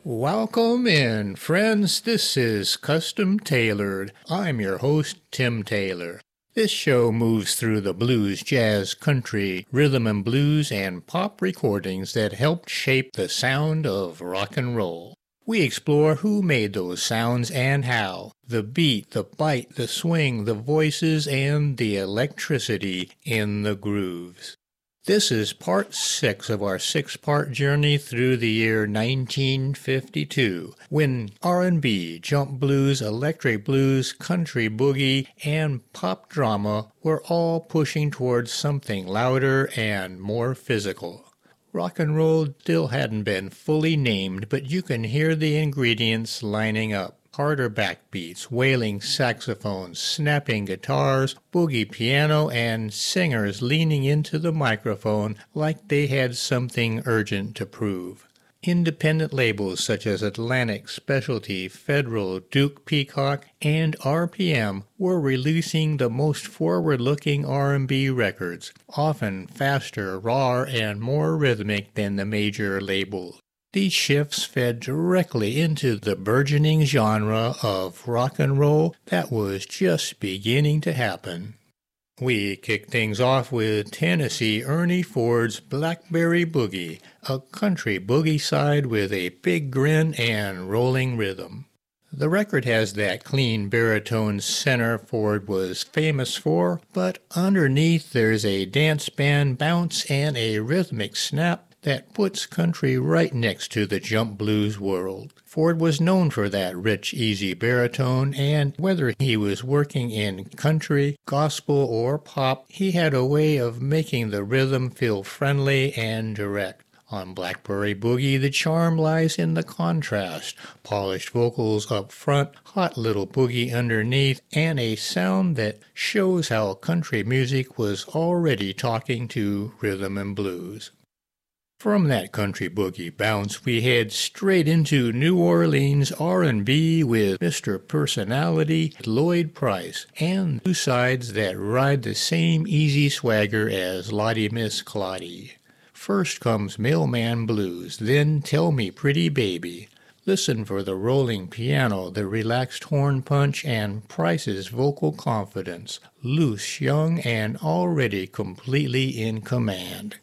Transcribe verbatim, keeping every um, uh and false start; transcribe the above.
Welcome in, friends. This is Custom Tailored. I'm your host, Tim Taylor. This show moves through the blues, jazz, country, rhythm and blues, and pop recordings that helped shape the sound of rock and roll. We explore who made those sounds and how. The beat, the bite, the swing, the voices, and the electricity in the grooves. This is part six of our six-part journey through the year nineteen fifty-two, when R and B, jump blues, electric blues, country boogie, and pop drama were all pushing towards something louder and more physical. Rock and roll still hadn't been fully named, but you can hear the ingredients lining up. Harder backbeats, wailing saxophones, snapping guitars, boogie piano, and singers leaning into the microphone like they had something urgent to prove. Independent labels such as Atlantic, Specialty, Federal, Duke Peacock, and R P M were releasing the most forward-looking R and B records, often faster, rawer, and more rhythmic than the major labels. These shifts fed directly into the burgeoning genre of rock and roll that was just beginning to happen. We kick things off with Tennessee Ernie Ford's Blackberry Boogie, a country boogie side with a big grin and rolling rhythm. The record has that clean baritone center Ford was famous for, but underneath there's a dance band bounce and a rhythmic snap that puts country right next to the jump blues world. Ford was known for that rich, easy baritone, and whether he was working in country, gospel, or pop, he had a way of making the rhythm feel friendly and direct. On Blackberry Boogie, the charm lies in the contrast, polished vocals up front, hot little boogie underneath, and a sound that shows how country music was already talking to rhythm and blues. From that country boogie bounce, we head straight into New Orleans R and B with Mister Personality, Lloyd Price, and two sides that ride the same easy swagger as Lottie Miss Claudie. First comes Mailman Blues, then Tell Me Pretty Baby. Listen for the rolling piano, the relaxed horn punch, and Price's vocal confidence, loose, young, and already completely in command.